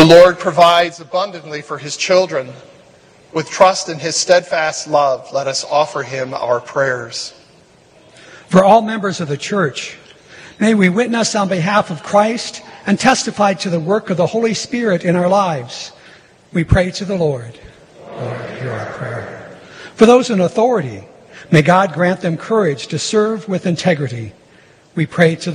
The Lord provides abundantly for his children. With trust in his steadfast love, let us offer him our prayers. For all members of the church, may we witness on behalf of Christ and testify to the work of the Holy Spirit in our lives. We pray to the Lord. Lord, hear our prayer. For those in authority, may God grant them courage to serve with integrity. We pray to